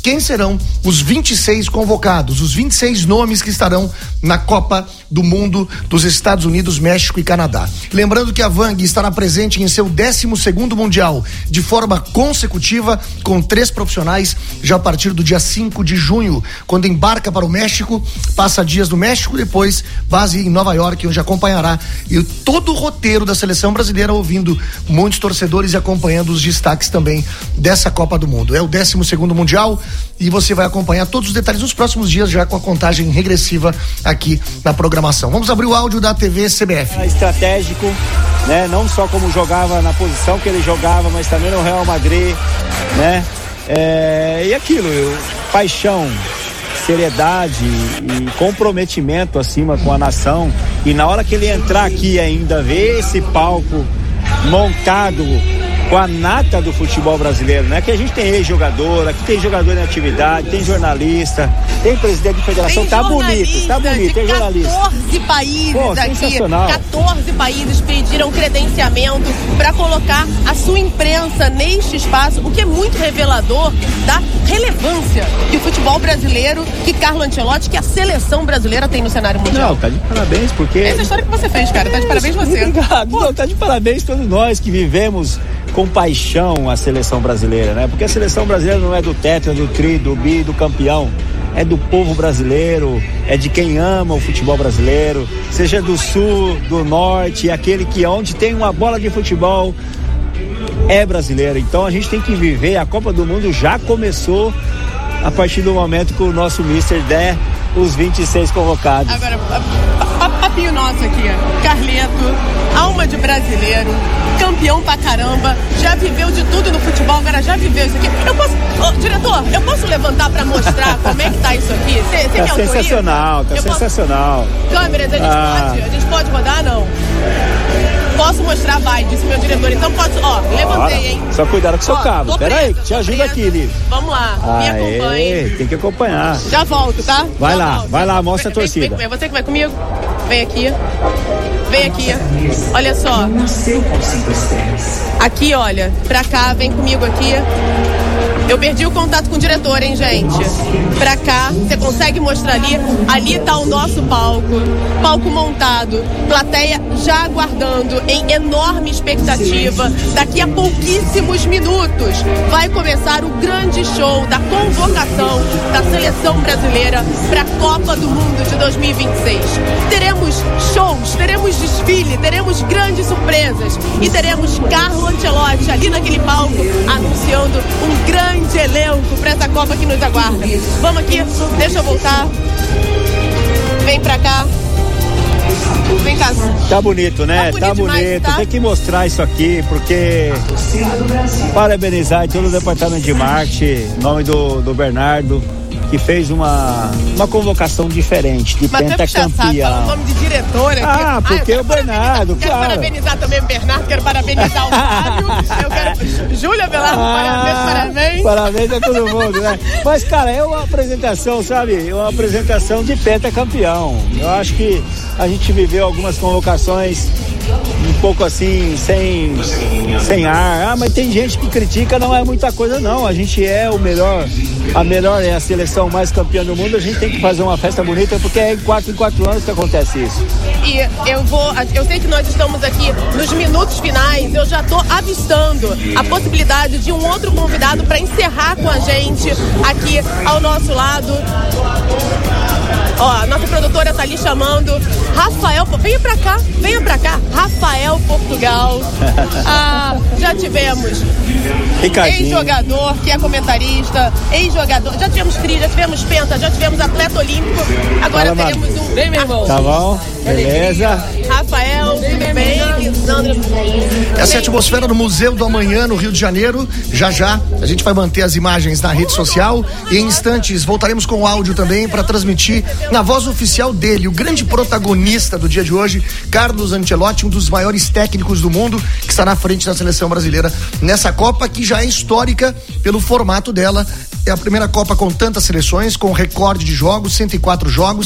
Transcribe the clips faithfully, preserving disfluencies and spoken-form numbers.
quem serão os vinte e seis convocados, os vinte e seis nomes que estarão na Copa do Mundo dos Estados Unidos, México e Canadá. Lembrando que a Vang estará presente em seu décimo segundo Mundial de forma consecutiva, com três profissionais, já a partir do dia cinco de junho, quando embarca para o México, passa dias no México, depois base em Nova York, onde acompanhará e todo o roteiro da seleção brasileira, ouvindo muitos torcedores e acompanhando os destaques também dessa Copa do Mundo. É o décimo segundo Mundial e você vai acompanhar todos os detalhes nos próximos dias, já com a contagem regressiva aqui na programação. Vamos abrir o áudio da T V C B F. É estratégico, né? Não só como jogava na posição que ele jogava, mas também no Real Madrid, né? É, e aquilo, eu, paixão, seriedade e comprometimento acima com a nação. E na hora que ele entrar aqui ainda, ver esse palco montado com a nata do futebol brasileiro, né? Que a gente tem ex-jogador, aqui tem jogador em atividade, tem jornalista, tem presidente de federação, tem tá bonito, tá bonito, tem jornalista. quatorze países Pô, aqui, quatorze países pediram credenciamento para colocar a sua imprensa neste espaço, o que é muito revelador da relevância do futebol brasileiro que Carlo Ancelotti, que a seleção brasileira tem no cenário mundial. Não, tá de parabéns, porque... Essa história que você fez, cara, tá de parabéns você. Obrigado, não, tá de parabéns todos nós que vivemos com paixão a seleção brasileira, né? Porque a seleção brasileira não é do tetra, do tri, do bi, do campeão. É do povo brasileiro, é de quem ama o futebol brasileiro, seja do sul, do norte, aquele que onde tem uma bola de futebol é brasileiro. Então a gente tem que viver, a Copa do Mundo já começou a partir do momento que o nosso mister der os vinte e seis convocados. Agora, papinho nosso aqui, Carleto, alma de brasileiro, campeão pra caramba, já viveu de tudo no futebol, agora já viveu isso aqui. Eu posso, oh, diretor, eu posso levantar pra mostrar como é que tá isso aqui? Cê, cê tá sensacional, tá eu sensacional. Posso... Câmeras, a gente ah. pode? A gente pode rodar, não? Posso mostrar, vai, disse meu diretor. Então posso, ó, levantei, hein? Só cuidado com o seu ó, cabo. Pera aí, te ajuda aqui, Lívia. Vamos lá, me acompanhe. Tem que acompanhar. Já volto, tá? Vai Já lá, volto. vai lá, mostra vem, a torcida. Vem, vem, você que vai comigo? Vem aqui. Vem aqui. Olha só. Aqui, olha, pra cá, vem comigo aqui. Eu perdi o contato com o diretor, hein, gente? Pra cá, você consegue mostrar ali? Ali tá o nosso palco. Palco montado. Plateia já aguardando em enorme expectativa. Daqui a pouquíssimos minutos vai começar o grande show da convocação da seleção brasileira pra Copa do Mundo de dois mil e vinte e seis. Teremos shows, teremos desfile, teremos grandes surpresas e teremos Carlo Ancelotti ali naquele palco anunciando um grande elenco para essa Copa que nos aguarda. Vamos aqui, deixa eu voltar. Vem pra cá. Vem cá. Tá bonito, né? Tá bonito, tá bonito. Tá? Tem que mostrar isso aqui, porque parabenizar todo o departamento de marketing, em nome do, do Bernardo, que fez uma, uma convocação diferente de pentacampeão. O nome de diretor aqui. Ah, porque ah, o Bernardo, quero claro. Quero parabenizar também o Bernardo, quero parabenizar o Fábio, eu quero... Júlia Velardo, ah, parabéns, parabéns. Parabéns a todo mundo, né? Mas, cara, é uma apresentação, sabe? É uma apresentação de pentacampeão. Eu acho que a gente viveu algumas convocações um pouco assim, sem, sem ar. Ah, mas tem gente que critica, não é muita coisa não. A gente é o melhor, a melhor é a seleção mais campeã do mundo, a gente tem que fazer uma festa bonita, porque é em quatro em quatro anos que acontece isso. E eu vou, eu sei que nós estamos aqui nos minutos finais, eu já tô avistando a possibilidade de um outro convidado para encerrar com a gente aqui ao nosso lado. Ó, a nossa produtora tá ali chamando Rafael, venha pra cá, venha pra cá, Rafael Portugal. Ah, já tivemos ex-jogador, que é comentarista, ex-jogador, já tivemos tri, já tivemos penta, já tivemos atleta olímpico, agora Fala, teremos um... Vem, meu irmão. Tá bom, beleza. Rafael, tudo bem? Sandra. Essa é a atmosfera do Museu do Amanhã, no Rio de Janeiro. Já já a gente vai manter as imagens na rede social e em instantes voltaremos com o áudio também para transmitir na voz oficial dele, o grande protagonista do dia de hoje, Carlos Ancelotti, um dos maiores técnicos do mundo, que está na frente da seleção brasileira nessa Copa, que já é histórica pelo formato dela. É a primeira Copa com tantas seleções, com recorde de jogos, cento e quatro jogos,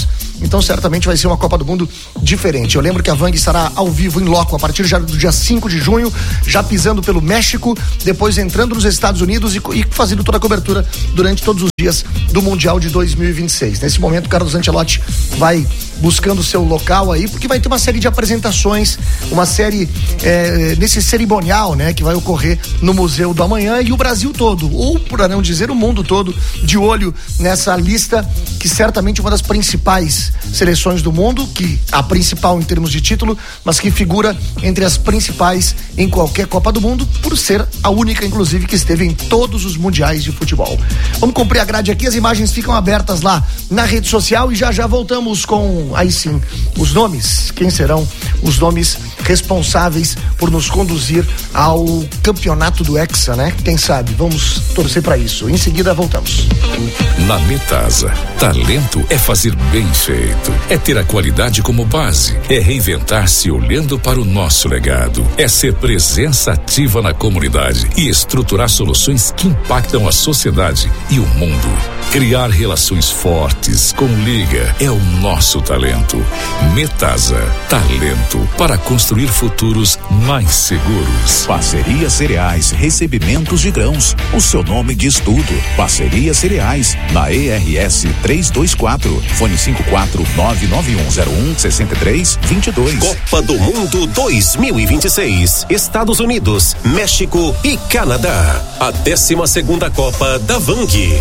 Então certamente vai ser uma Copa do Mundo diferente. Eu lembro que a Vang estará ao vivo em loco a partir já do dia cinco de junho, já pisando pelo México, depois entrando nos Estados Unidos e, e fazendo toda a cobertura durante todos os dias do Mundial de dois mil e vinte e seis. Nesse momento, o Carlos Ancelotti vai buscando o seu local aí, porque vai ter uma série de apresentações, uma série é, nesse cerimonial, né, que vai ocorrer no Museu do Amanhã, e o Brasil todo, ou para não dizer o mundo todo, de olho nessa lista, que certamente é uma das principais seleções do mundo, que a principal em termos de título, mas que figura entre as principais em qualquer Copa do Mundo, por ser a única, inclusive, que esteve em todos os mundiais de futebol. Vamos cumprir a grade aqui, as imagens ficam abertas lá na rede social e já já voltamos com, aí sim, os nomes, quem serão os nomes responsáveis por nos conduzir ao campeonato do Hexa, né? Quem sabe, vamos torcer para isso. Em seguida voltamos. Na Metasa, talento é fazer bem feito, é ter a qualidade como base, é reinventar-se olhando para o nosso legado, é ser presença ativa na comunidade e estruturar soluções que impactam a sociedade e o mundo. Criar relações fortes com Liga é o nosso talento. Metasa, talento para construir futuros mais seguros. Parceria Cereais, recebimentos de grãos. O seu nome diz tudo. Parceria Cereais, na E R S trezentos e vinte e quatro. Fone cinco quatro nove nove um zero um seis três dois dois. Copa do Mundo dois mil e vinte e seis. Estados Unidos, México e Canadá. A décima segunda Copa da Vang.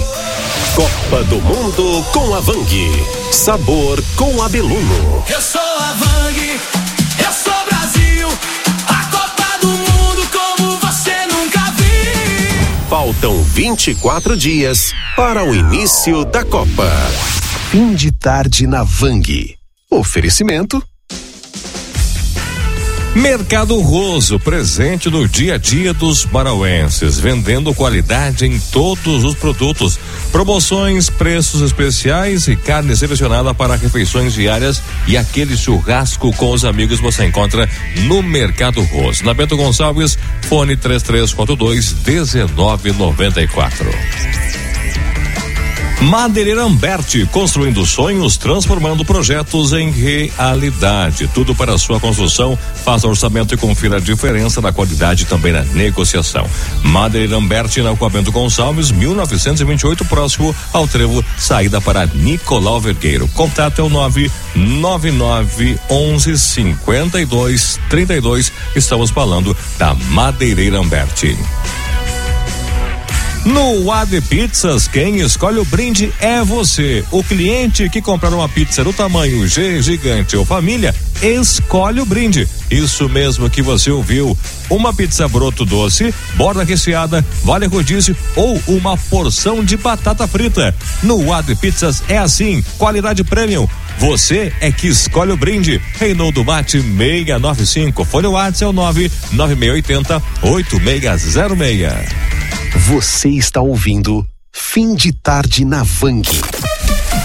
Copa do Mundo com a Vang. Sabor com Abeluno. Eu sou a Vang, eu sou Brasil. A Copa do Mundo como você nunca viu. Faltam vinte e quatro dias para o início da Copa. Fim de tarde na Vang. Oferecimento Mercado Roso, presente no dia a dia dos barauenses, vendendo qualidade em todos os produtos, promoções, preços especiais e carne selecionada para refeições diárias, e aquele churrasco com os amigos você encontra no Mercado Roso. Na Bento Gonçalves, fone três três quatro dois um nove nove quatro. Madeireira Amberti, construindo sonhos, transformando projetos em realidade. Tudo para a sua construção. Faça orçamento e confira a diferença da qualidade também na negociação. Madeireira Amberti, na Rua Bento Gonçalves, mil novecentos e vinte e oito, próximo ao trevo, saída para Nicolau Vergueiro. Contato é o nove nove nove onze cinquenta e dois trinta e dois. Estamos falando da Madeireira Amberti. No A D Pizzas, quem escolhe o brinde é você. O cliente que comprar uma pizza do tamanho G, gigante ou família, escolhe o brinde. Isso mesmo que você ouviu. Uma pizza broto doce, borda recheada, vale rodízio ou uma porção de batata frita. No A D Pizzas é assim, qualidade premium. Você é que escolhe o brinde. Reinaldo Mate seiscentos e noventa e cinco. Fone WhatsApp é o nove nove seis oito zero oito seis zero seis. Você está ouvindo Fim de Tarde na Vang.